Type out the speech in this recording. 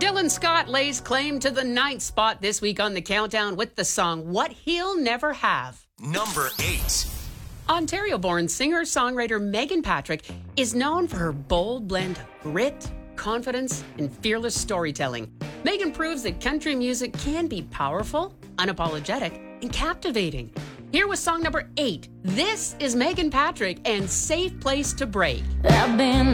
Dylan Scott lays claim to the 9th spot this week on the countdown with the song What He'll Never Have. Number 8. Ontario-born singer-songwriter Megan Patrick is known for her bold blend of grit, confidence, and fearless storytelling. Megan proves that country music can be powerful, unapologetic, and captivating. Here was song number 8. This is Megan Patrick and Safe Place to Break. I've been